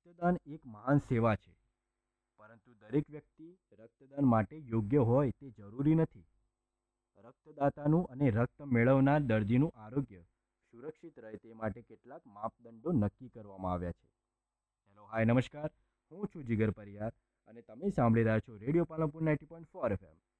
રક્તદાન એક મહાન સેવા છે, પરંતુ દરેક વ્યક્તિ રક્તદાન માટે યોગ્ય હોય તે જરૂરી નથી. રક્તદાતાનું અને રક્ત મેળવનાર દર્દીનું આરોગ્ય સુરક્ષિત રહે તે માટે કેટલાક માપદંડો નક્કી કરવામાં આવ્યા છે. હેલો, હાય, નમસ્કાર. હું છું જીગર પરિયાર અને તમે સાંભળી રહ્યા છો રેડિયો પાલનપુર 90.4 FM.